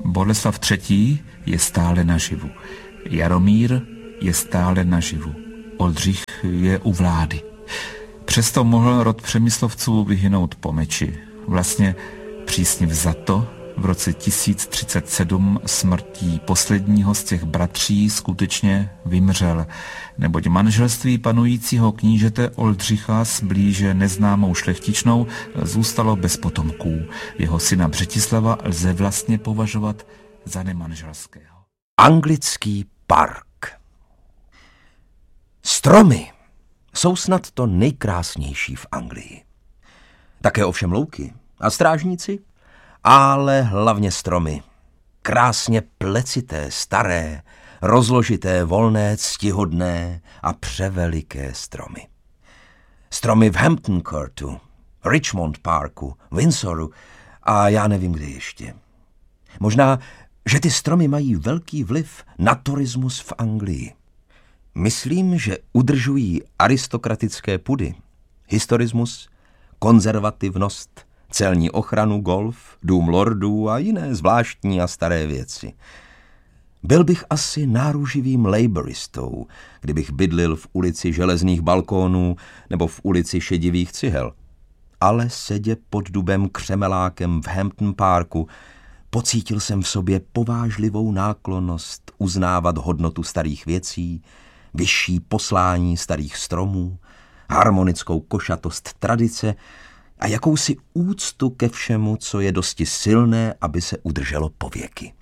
Boleslav III. Je stále naživu. Jaromír je stále naživu. Oldřich je u vlády. Přesto mohl rod Přemyslovců vyhynout po meči. Vlastně přísně vzato v roce 1037 smrtí posledního z těch bratří skutečně vymřel, neboť manželství panujícího knížete Oldřicha s blíže neznámou šlechtičnou zůstalo bez potomků. Jeho syna Břetislava lze vlastně považovat za nemanželského. Anglický park. Stromy jsou snad to nejkrásnější v Anglii. Také ovšem louky a strážníci, ale hlavně stromy. Krásně plecité, staré, rozložité, volné, ctihodné a převeliké stromy. Stromy v Hampton Courtu, Richmond Parku, Windsoru a já nevím kde ještě. Možná, že ty stromy mají velký vliv na turismus v Anglii. Myslím, že udržují aristokratické pudy, historismus, konzervativnost, celní ochranu, golf, dům lordů a jiné zvláštní a staré věci. Byl bych asi náruživým laboristou, kdybych bydlil v ulici Železných balkónů nebo v ulici Šedivých cihel. Ale sedě pod dubem křemelákem v Hampton Parku pocítil jsem v sobě povážlivou náklonnost uznávat hodnotu starých věcí, vyšší poslání starých stromů, harmonickou košatost tradice a jakousi úctu ke všemu, co je dosti silné, aby se udrželo pověky.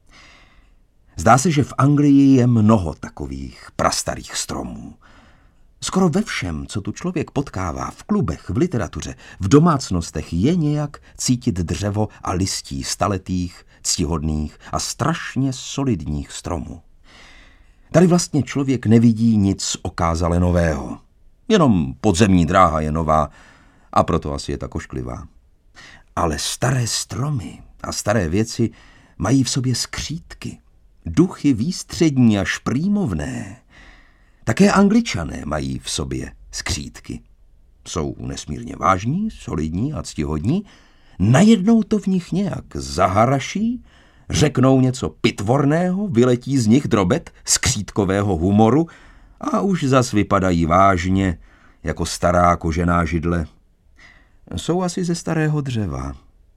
Zdá se, že v Anglii je mnoho takových prastarých stromů. Skoro ve všem, co tu člověk potkává v klubech, v literatuře, v domácnostech, je nějak cítit dřevo a listí staletých, ctihodných a strašně solidních stromů. Tady vlastně člověk nevidí nic okázale nového. Jenom podzemní dráha je nová a proto asi je tak ošklivá. Ale staré stromy a staré věci mají v sobě skřítky, duchy výstřední a šprýmovné. Také Angličané mají v sobě skřítky. Jsou nesmírně vážní, solidní a ctihodní. Najednou to v nich nějak zaharaší, řeknou něco pitvorného, vyletí z nich drobet skřítkového humoru a už zas vypadají vážně, jako stará kožená židle. Jsou asi ze starého dřeva.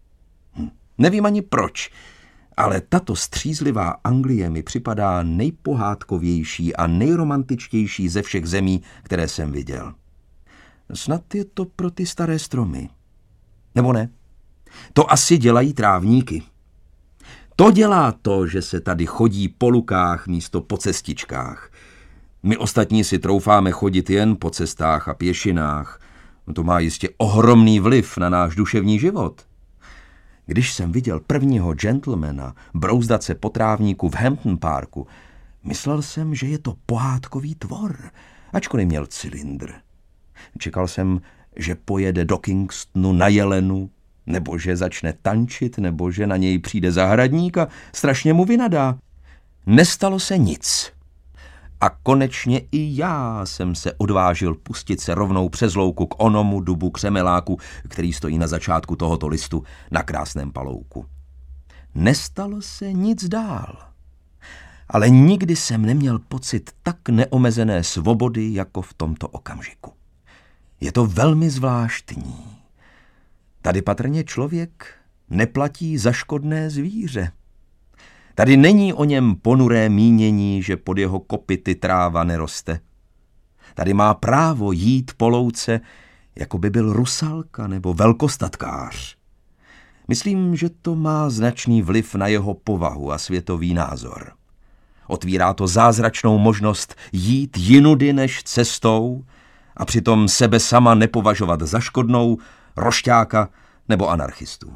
Nevím ani proč, ale tato střízlivá Anglie mi připadá nejpohádkovější a nejromantičtější ze všech zemí, které jsem viděl. Snad je to pro ty staré stromy. Nebo ne? To asi dělají trávníky. To dělá to, že se tady chodí po lukách místo po cestičkách. My ostatní si troufáme chodit jen po cestách a pěšinách. To má jistě ohromný vliv na náš duševní život. Když jsem viděl prvního gentlemana brouzdat se po trávníku v Hampton Parku, myslel jsem, že je to pohádkový tvor, ačkoliv měl cylindr. Čekal jsem, že pojede do Kingstonu na jelenu, nebo že začne tančit, nebo že na něj přijde zahradník a strašně mu vynadá. Nestalo se nic. A konečně i já jsem se odvážil pustit se rovnou přes louku k onomu dubu křemeláku, který stojí na začátku tohoto listu na krásném palouku. Nestalo se nic dál. Ale nikdy jsem neměl pocit tak neomezené svobody, jako v tomto okamžiku. Je to velmi zvláštní. Tady patrně člověk neplatí za škodné zvíře. Tady není o něm ponuré mínění, že pod jeho kopyty tráva neroste. Tady má právo jít po louce, jako by byl rusalka nebo velkostatkář. Myslím, že to má značný vliv na jeho povahu a světový názor. Otvírá to zázračnou možnost jít jinudy než cestou a přitom sebe sama nepovažovat za škodnou, rošťáka nebo anarchistu.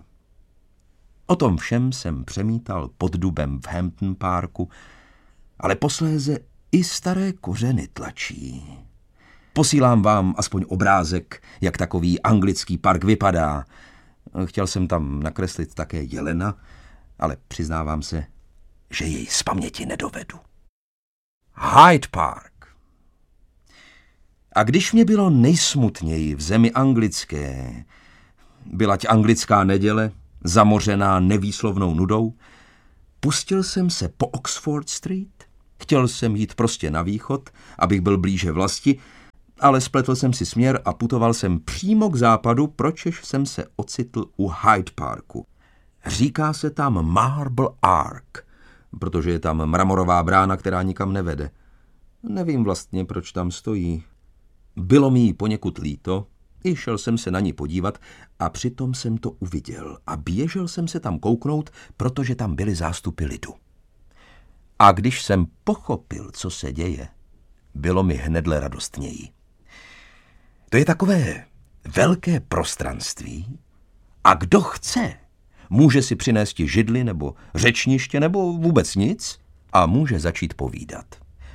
O tom všem jsem přemítal pod dubem v Hampton Parku, ale posléze i staré kořeny tlačí. Posílám vám aspoň obrázek, jak takový anglický park vypadá. Chtěl jsem tam nakreslit také jelena, ale přiznávám se, že jej z paměti nedovedu. Hyde Park. A když mě bylo nejsmutněji v zemi anglické, bylať anglická neděle, zamořená nevýslovnou nudou, pustil jsem se po Oxford Street. Chtěl jsem jít prostě na východ, abych byl blíže vlasti, ale spletl jsem si směr a putoval jsem přímo k západu, pročež jsem se ocitl u Hyde Parku. Říká se tam Marble Ark, protože je tam mramorová brána, která nikam nevede. Nevím vlastně, proč tam stojí. Bylo mi jí poněkud líto, i šel jsem se na ní podívat a přitom jsem to uviděl a běžel jsem se tam kouknout, protože tam byly zástupy lidu. A když jsem pochopil, co se děje, bylo mi hnedle radostněji. To je takové velké prostranství a kdo chce, může si přinést židli nebo řečniště nebo vůbec nic a může začít povídat.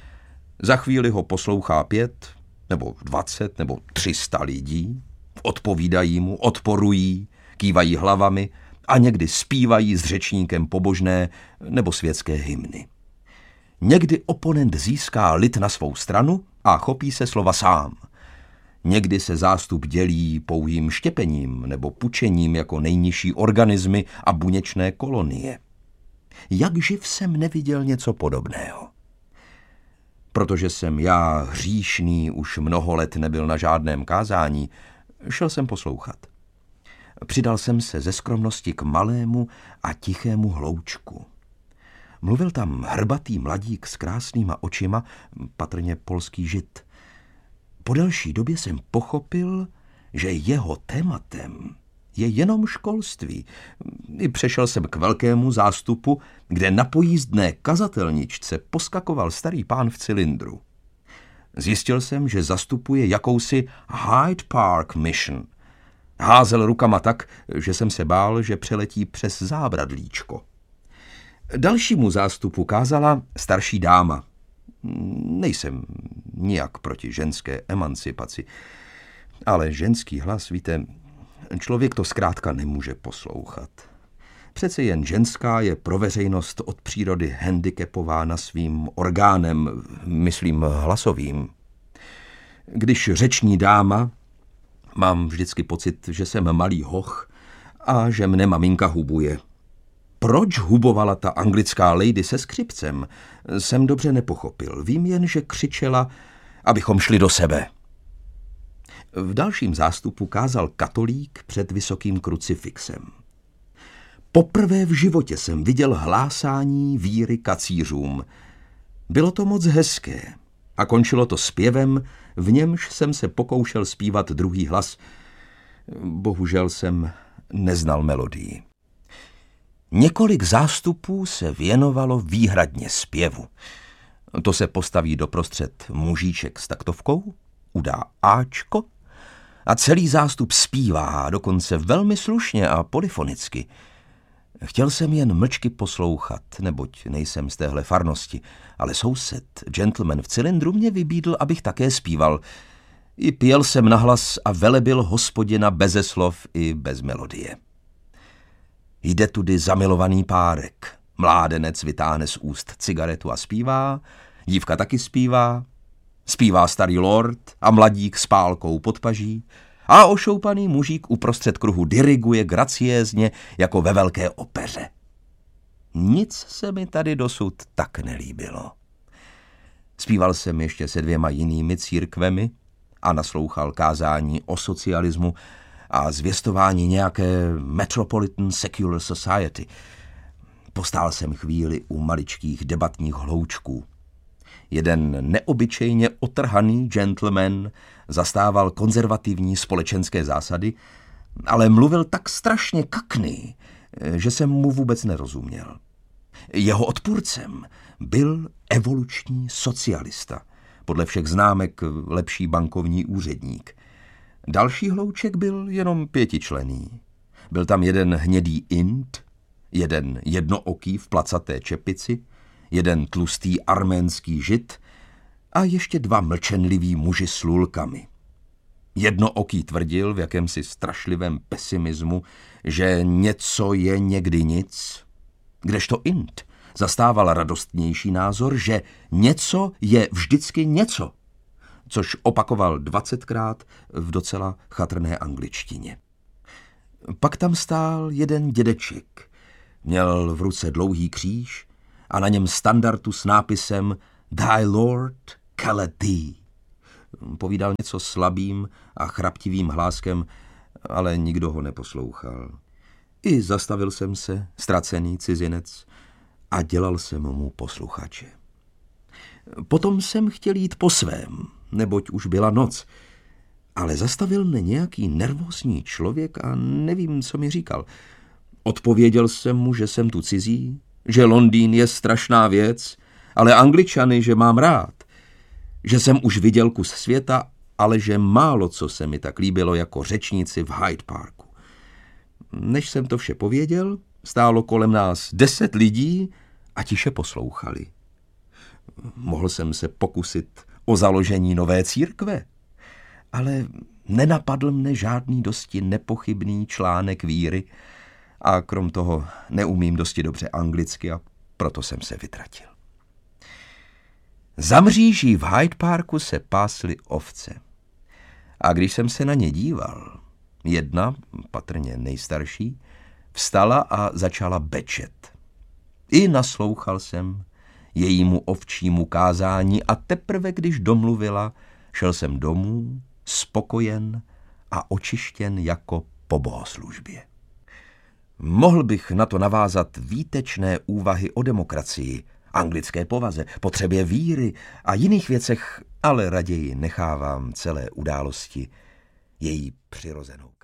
Za chvíli ho poslouchá 5 nebo 20 nebo 300 lidí, odpovídají mu, odporují, kývají hlavami a někdy zpívají s řečníkem pobožné nebo světské hymny. Někdy oponent získá lid na svou stranu a chopí se slova sám. Někdy se zástup dělí pouhým štěpením nebo pučením jako nejnižší organismy a buněčné kolonie. Jak živ jsem neviděl něco podobného. Protože jsem já hříšný už mnoho let nebyl na žádném kázání, šel jsem poslouchat. Přidal jsem se ze skromnosti k malému a tichému hloučku. Mluvil tam hrbatý mladík s krásnýma očima, patrně polský žid. Po delší době jsem pochopil, že jeho tématem je jenom školství. I přešel jsem k velkému zástupu, kde na pojízdné kazatelničce poskakoval starý pán v cylindru. Zjistil jsem, že zastupuje jakousi Hyde Park Mission. Házel rukama tak, že jsem se bál, že přeletí přes zábradlíčko. Dalšímu zástupu kázala starší dáma. Nejsem nijak proti ženské emancipaci, ale ženský hlas, víte, člověk to zkrátka nemůže poslouchat. Přece jen ženská je pro veřejnost od přírody handicapována svým orgánem, myslím hlasovým. Když řeční dáma, mám vždycky pocit, že jsem malý hoch a že mne maminka hubuje. Proč hubovala ta anglická lady se skřipcem, jsem dobře nepochopil. Vím jen, že křičela, abychom šli do sebe. V dalším zástupu kázal katolík před vysokým krucifixem. Poprvé v životě jsem viděl hlásání víry kacířům. Bylo to moc hezké a končilo to zpěvem, v němž jsem se pokoušel zpívat druhý hlas. Bohužel jsem neznal melodii. Několik zástupů se věnovalo výhradně zpěvu. To se postaví doprostřed mužíček s taktovkou, udá áčko a celý zástup zpívá, dokonce velmi slušně a polyfonicky. Chtěl jsem jen mlčky poslouchat, neboť nejsem z téhle farnosti, ale soused, gentleman v cylindru, mě vybídl, abych také zpíval. I pěl jsem nahlas a velebil Hospodina beze slov i bez melodie. Jde tudy zamilovaný párek. Mládenec vytáhne z úst cigaretu a zpívá, dívka taky zpívá, zpívá starý lord a mladík s pálkou pod paží a ošoupaný mužík uprostřed kruhu diriguje graciézně jako ve velké opeře. Nic se mi tady dosud tak nelíbilo. Zpíval jsem ještě se 2 jinými církvemi a naslouchal kázání o socialismu a zvěstování nějaké Metropolitan Secular Society. Postál jsem chvíli u maličkých debatních hloučků. Jeden neobyčejně otrhaný gentleman zastával konzervativní společenské zásady, ale mluvil tak strašně kakný, že jsem mu vůbec nerozuměl. Jeho odpůrcem byl evoluční socialista, podle všech známek lepší bankovní úředník. Další hlouček byl jenom 5členný. Byl tam jeden hnědý Ind, jeden jednooký v placaté čepici, jeden tlustý arménský žid a ještě 2 mlčenliví muži s lulkami. Jednooký tvrdil v jakémsi strašlivém pesimismu, že něco je někdy nic, kdežto Ind zastával radostnější názor, že něco je vždycky něco, což opakoval 20krát v docela chatrné angličtině. Pak tam stál jeden dědeček, Měl v ruce dlouhý kříž a na něm standartu s nápisem Thy Lord Callet Thee. Povídal něco slabým a chraptivým hláskem, ale nikdo ho neposlouchal. I zastavil jsem se, ztracený cizinec, a dělal jsem mu posluchače. Potom jsem chtěl jít po svém, neboť už byla noc, ale zastavil mě nějaký nervózní člověk a nevím, co mi říkal. Odpověděl jsem mu, že jsem tu cizí, že Londýn je strašná věc, ale Angličany, že mám rád, že jsem už viděl kus světa, ale že málo co se mi tak líbilo jako řečníci v Hyde Parku. Než jsem to vše pověděl, stálo kolem nás 10 lidí a tiše poslouchali. Mohl jsem se pokusit o založení nové církve, ale nenapadl mne žádný dosti nepochybný článek víry a krom toho neumím dosti dobře anglicky a proto jsem se vytratil. Za mříží v Hyde Parku se pásly ovce. A když jsem se na ně díval, jedna, patrně nejstarší, vstala a začala bečet. I naslouchal jsem jejímu ovčímu kázání a teprve, když domluvila, šel jsem domů, spokojen a očištěn jako po bohoslužbě. Mohl bych na to navázat výtečné úvahy o demokracii, anglické povaze, potřebě víry a jiných věcech, ale raději nechávám celé události její přirozenou.